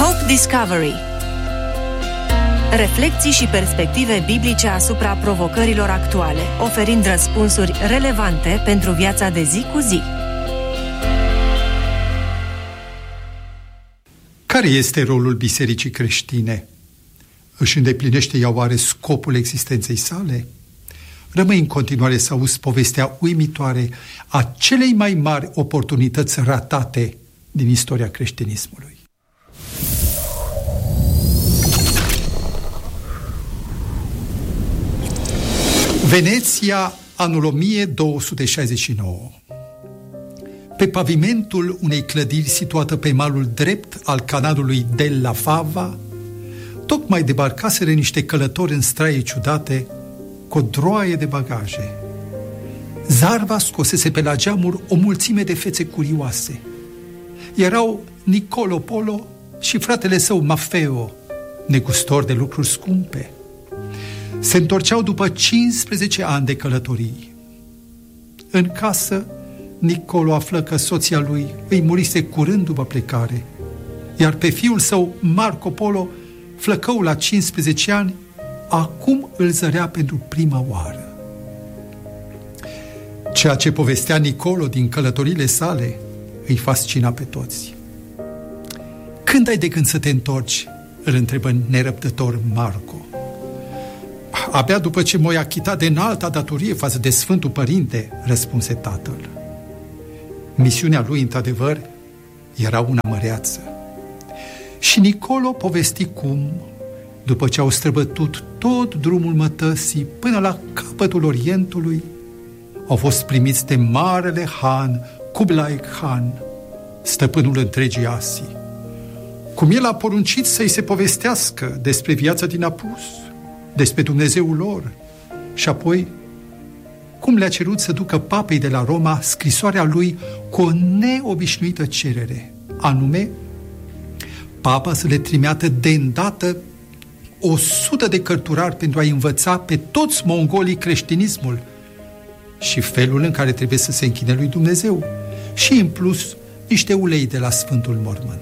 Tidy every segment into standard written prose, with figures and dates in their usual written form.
Hope Discovery. Reflecții și perspective biblice asupra provocărilor actuale, oferind răspunsuri relevante pentru viața de zi cu zi. Care este rolul bisericii creștine? Își îndeplinește ea oare scopul existenței sale? Rămâi în continuare să auzi povestea uimitoare a celei mai mari oportunități ratate din istoria creștinismului. Veneția, anul 1269. Pe pavimentul unei clădiri situată pe malul drept al canalului della Fava, tocmai debarcaseră niște călători în straie ciudate cu o droaie de bagaje. Zarva scosese pe la geamuri o mulțime de fețe curioase. Erau Nicolo Polo și fratele său Maffeo, negustori de lucruri scumpe. Se întorceau după 15 ani de călătorii. În casă, Nicolo află că soția lui îi murise curând după plecare, iar pe fiul său, Marco Polo, flăcău la 15 ani, acum îl zărea pentru prima oară. Ceea ce povestea Nicolo din călătorile sale îi fascina pe toți. Când ai de gând să te întorci? Îl întrebă nerăbdător Marco. Abia după ce m-ai achitat de înalta datorie față de Sfântul Părinte, răspunse tatăl. Misiunea lui, într-adevăr, era una măreață. Și Nicolo povesti cum, după ce au străbătut tot drumul mătăsii până la capătul Orientului, au fost primiți de marele Han Kublai Khan, stăpânul întregii Asii. Cum el a poruncit să-i se povestească despre viața din apus, despre Dumnezeul lor, și apoi cum le-a cerut să ducă papei de la Roma scrisoarea lui cu o neobișnuită cerere, anume papa să le trimeată de îndată 100 de cărturari pentru a învăța pe toți mongolii creștinismul și felul în care trebuie să se închine lui Dumnezeu și, în plus, niște ulei de la Sfântul Mormânt.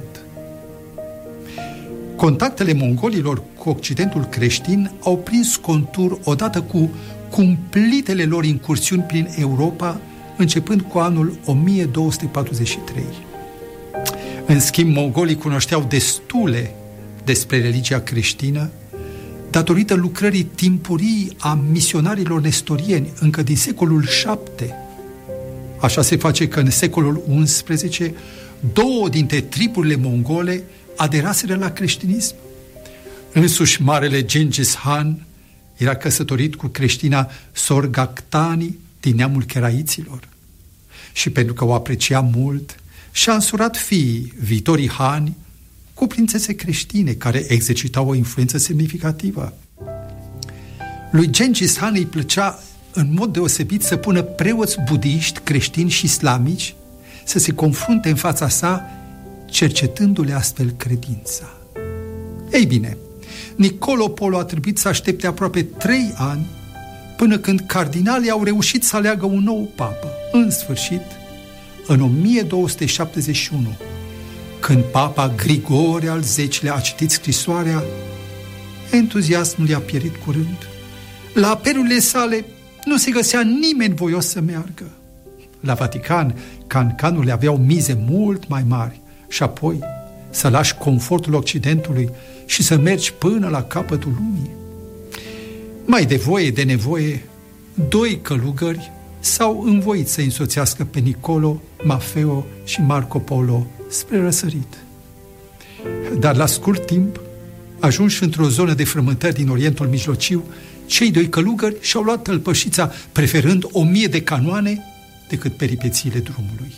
Contactele mongolilor cu Occidentul creștin au prins contur odată cu cumplitele lor incursiuni prin Europa, începând cu anul 1243. În schimb, mongolii cunoșteau destule despre religia creștină, datorită lucrării timpurii a misionarilor nestorieni, încă din secolul VII. Așa se face că în secolul XI, 2 dintre triburile mongole aderaseră la creștinism. Însuși marele Gengis Han era căsătorit cu creștina Sorghaghtani din neamul cheraiților. Și pentru că o aprecia mult, și-a însurat fiii, viitorii Hani, cu prințese creștine care exercitau o influență semnificativă. Lui Gengis Han îi plăcea în mod deosebit să pună preoți budiști, creștini și islamici să se confrunte în fața sa, cercetându-le astfel credința. Ei bine, Nicolo Polo a trebuit să aștepte aproape 3 ani până când cardinalii au reușit să aleagă un nou papă. În sfârșit, în 1271, când papa Grigore al X-lea a citit scrisoarea, entuziasmul i-a pierit curând. La apelurile sale nu se găsea nimeni voios să meargă. La Vatican, cancanurile aveau mize mult mai mari și apoi să lași confortul Occidentului și să mergi până la capătul lumii. Mai de voie de nevoie, 2 călugări s-au învoit să însoțească pe Nicolo, Maffeo și Marco Polo spre răsărit. Dar la scurt timp, ajunși într-o zonă de frământări din Orientul Mijlociu, cei 2 călugări și-au luat tălpășița, preferând 1000 de canoane decât peripețiile drumului.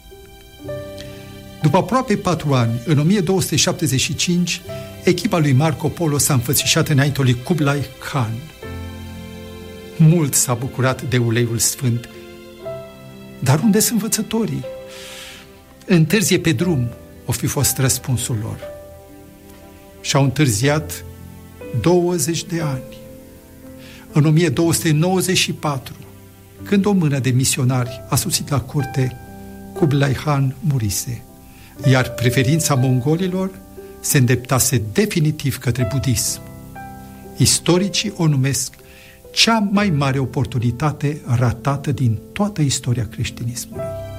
După aproape 4 ani, în 1275, echipa lui Marco Polo s-a înfățișat înaintea lui Kublai Khan. Mult s-a bucurat de uleiul sfânt. Dar unde sunt învățătorii? Întârzie pe drum, o fi fost răspunsul lor. Și-au întârziat 20 de ani. În 1294, când o mână de misionari a sosit la curte, Kublai Khan murise, iar preferința mongolilor se îndreptase definitiv către budism. Istoricii o numesc cea mai mare oportunitate ratată din toată istoria creștinismului.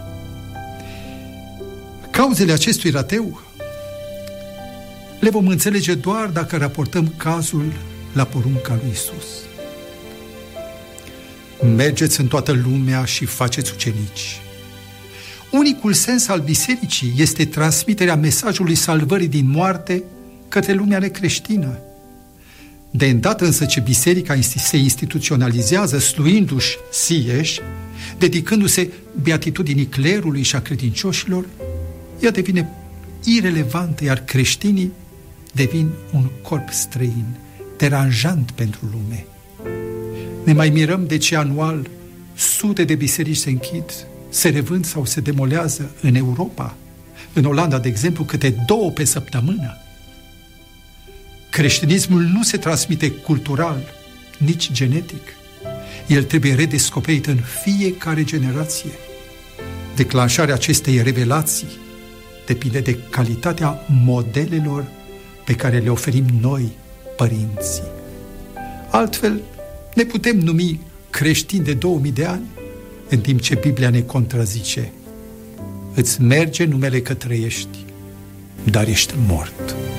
Cauzele acestui rateu le vom înțelege doar dacă raportăm cazul la porunca lui Iisus. Mergeți în toată lumea și faceți ucenici. Unicul sens al bisericii este transmiterea mesajului salvării din moarte către lumea necreștină. De îndată însă ce biserica se instituționalizează sluindu-și sieși, dedicându-se beatitudinii clerului și a credincioșilor, ea devine irelevantă, iar creștinii devin un corp străin, deranjant pentru lume. Ne mai mirăm de ce anual sute de biserici se închid, se revând sau se demolează în Europa. În Olanda, de exemplu, câte 2 pe săptămână. Creștinismul nu se transmite cultural, nici genetic. El trebuie redescoperit în fiecare generație. Declanșarea acestei revelații depinde de calitatea modelelor pe care le oferim noi, părinții. Altfel, ne putem numi creștini de 2000 de ani, în timp ce Biblia ne contrazice. Îți merge numele că trăiești, dar ești mort.